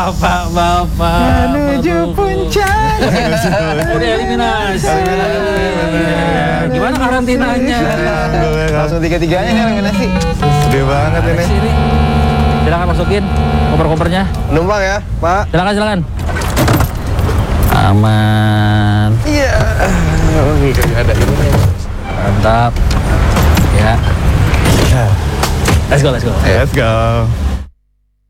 Bapak menuju puncak. udah eliminasi. Gimana karantinanya? Langsung tiga-tiganya nih eliminasi. Gede banget ini. Sini. Silakan masukin koper-kopernya. Numpang ya, Pak. Silakan. Aman. Iya. Oke, ada ini. Mantap. Ya. Let's go. Let's go.